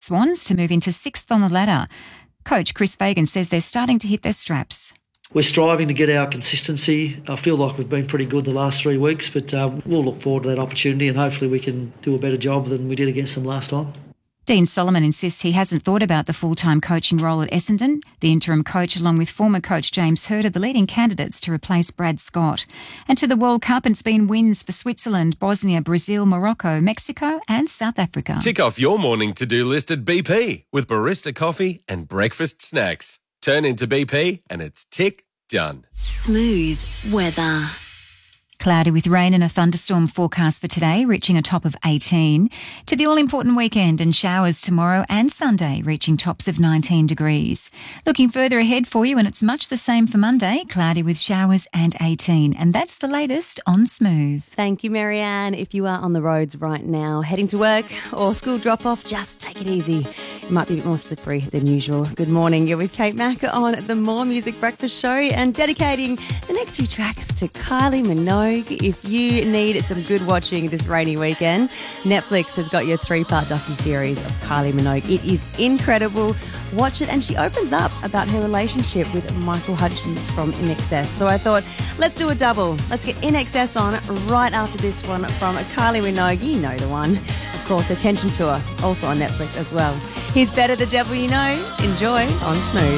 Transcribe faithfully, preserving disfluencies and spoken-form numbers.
Swans to move into sixth on the ladder. Coach Chris Fagan says they're starting to hit their straps. We're striving to get our consistency. I feel like we've been pretty good the last three weeks, but um, we'll look forward to that opportunity and hopefully we can do a better job than we did against them last time. Dean Solomon insists he hasn't thought about the full-time coaching role at Essendon. The interim coach, along with former coach James Hird, are the leading candidates to replace Brad Scott. And to the World Cup, it's been wins for Switzerland, Bosnia, Brazil, Morocco, Mexico and South Africa. Tick off your morning to-do list at B P with barista coffee and breakfast snacks. Turn into B P and it's tick done. Smooth weather. Cloudy with rain and a thunderstorm forecast for today, reaching a top of eighteen. To the all-important weekend and showers tomorrow and Sunday, reaching tops of nineteen degrees. Looking further ahead for you, and it's much the same for Monday, cloudy with showers and eighteen. And that's the latest on Smooth. Thank you, Marianne. If you are on the roads right now, heading to work or school drop-off, just take it easy. It might be a bit more slippery than usual. Good morning. You're with Kate Mack on the More Music Breakfast Show and dedicating the next two tracks to Kylie Minogue. If you need some good watching this rainy weekend, Netflix has got your three-part docuseries of Kylie Minogue. It is incredible. Watch it, and she opens up about her relationship with Michael Hutchence from I N X S. So I thought, let's do a double. Let's get I N X S on right after this one from Kylie Minogue. You know the one. Of course, Attention Tour, also on Netflix as well. Here's Better the Devil You Know. Enjoy on Smooth.